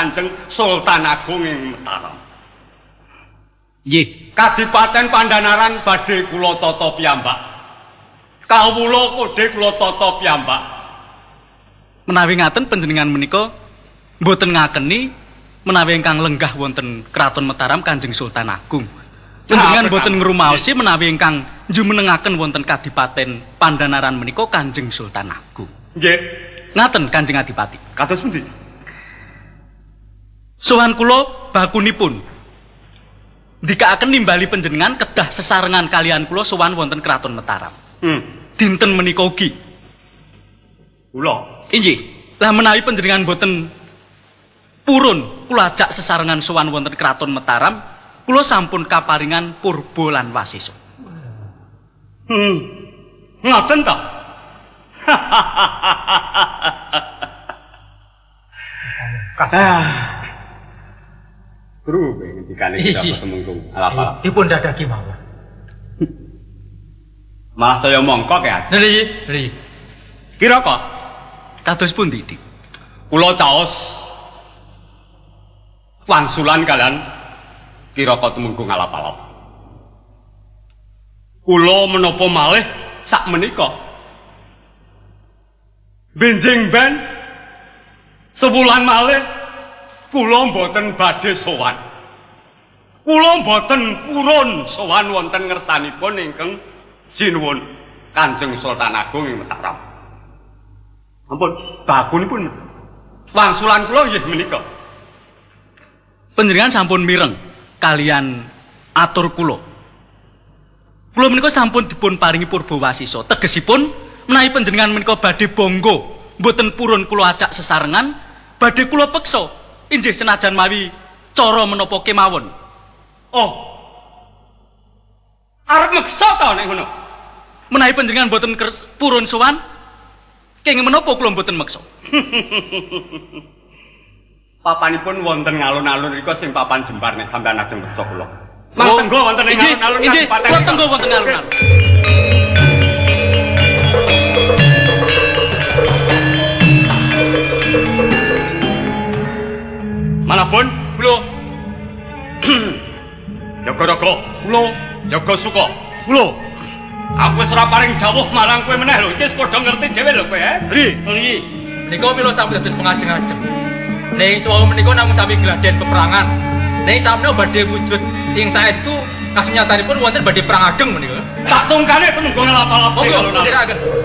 Kanjeng Sultan Agung ing Mataram. Nggih, Kadipaten Pandhanaran badhe kula tata piyambak. Kawula kodhe kula tata piyambak. menawi ngaten panjenengan menika mboten ngakeni menawi ingkang lenggah wonten Kraton Mataram Kanjeng Sultan Agung. Panjenengan mboten ngrumaosi menawi ingkang jumenengaken wonten Kadipaten Pandhanaran menika Kanjeng Sultan Agung. Nggih. Ngaten Kanjeng Adipati. Kados pundi? Sowan kula bakunipun ndikaaken nimbali panjenengan kedah sesarengan kalian kula sowan wonten Kraton Mataram. Dinten menika ugi. Kula. Inggih. Lah menawi panjenengan boten purun kula ajak sesarengan sowan wonten Kraton Mataram, kula sampun kaparingan purba lan wasesa. Ngoten ta? Guru ngendikane kita temenggung alap-alap. Dipun dadaki mawon. Malah saya mongkok ya. Nggih. Kira kok Kados pundi, Dik? kula caos wangsulan kalian kira kok temenggung alap-alap. Kula menapa malih sak menika benjing ben sebulan malih kula mboten badhe sowan. Kula mboten purun sowan wonten ngersanipun ingkang sinuwun Kanjeng Sultan Agung ing Mataram. Ampun, bagunipun wangsulan kula nggih menika. Panjenengan sampun mireng kalian atur kula. Kula menika sampun dipun paringi purba wasisa. Tegesipun menawi panjenengan menika badhe bangga mboten purun kula ajak sesarengan, badhe kula peksa inggih senajan mawi cara menapa kemawon. Oh. Arep meksa ta nek ngono. Menawi panjenengan mboten purun sowan, kenging menapa kula mboten meksa. Papanipun wonten ngalun-alun rika sing papan jembar nek sampeyan ajeng meksa kula. Mangga wonten ing alun-alun Kadipaten. Kula tenggo wonten alun-alun. Manapun kula Jaga-jaga kula jaga suka kula. Aku wis ora paring dawuh marang kowe meneh lho, iki wis padha ngerti dhewe lho kowe, Nggih. Menika mila sampun dados pengajeng-ajeng. Ning suwu menika namung sami gladen peperangan. Ning sampeyan badhe wujud ing saestu kasunyatanipun wonten badhe perang ageng menika. tak tungkane temenggung alap-alap. Monggo, siraken.